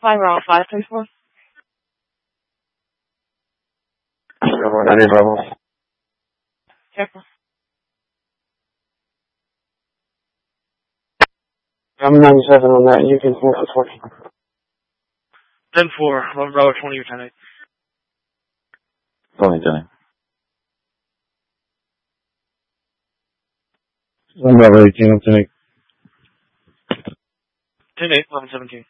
5 round 5, 24. Any level. Careful. I'm 97 on that. You can 4 for 20. 10-4. 11 Bravo 20 or 10-8. 20. 1 Bravo 18, 10-8. 10-8. 11-17.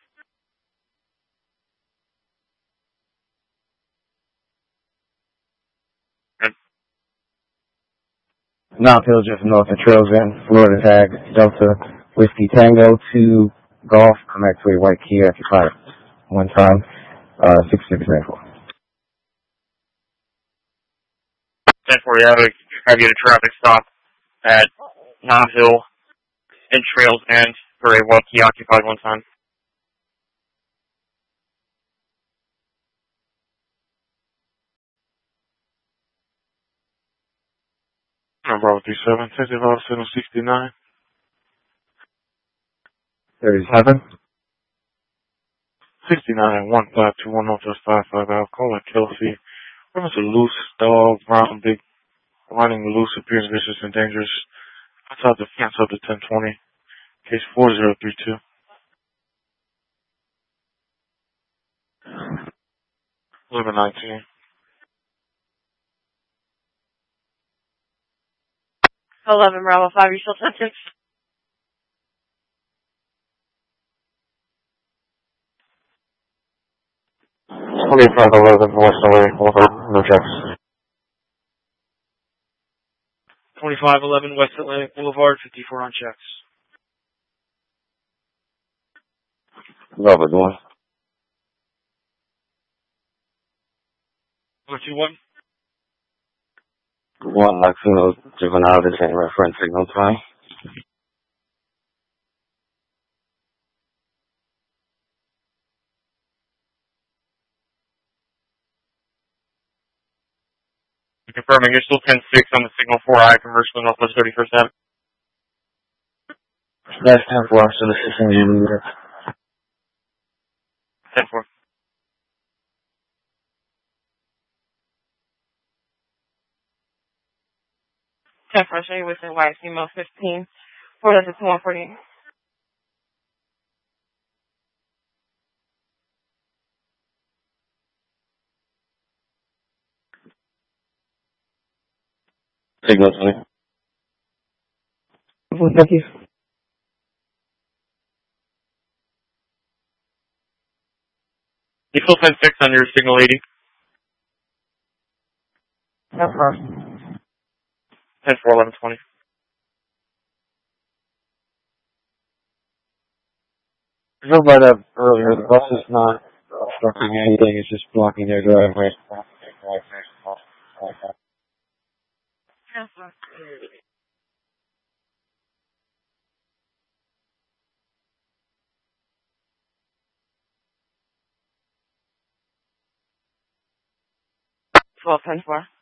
Mount Hill, just north of Trails End, Florida tag, Delta, Whiskey Tango, 2 Golf, come back to a white Kia after 5. 1 time, 6694. 10-4, yeah, I get a traffic stop at Mount Hill and Trails End for a white Kia occupied 1 time. Bravo 37, 769. 37. 69 1521 Northwest 55 Ave. Call at Kelsey. When it's a loose dog, brown, big, running loose, appears vicious and dangerous. Outside the fence up to 1020. Case 4032. 1119. 11 Bravo 5, you still 10-6? 2511 West LA, no checks. 2511 West Atlantic Boulevard, 54 on checks. Bravo 1. 421. 1 Latino juvenile detained reference signal time. Confirming you're still 10-6 on the signal 4I commercial Northwest 31st Ave. That's 10-4, so the system is 10-4. 10-4, show you within white female 15. 4 that's 140. signal to me. Well, thank you. You still 10-6 on your signal 80? No problem. 10-4, 11-20. Drove by that earlier. The bus is not obstructing anything. It's just blocking their driveway. Well, 10-4.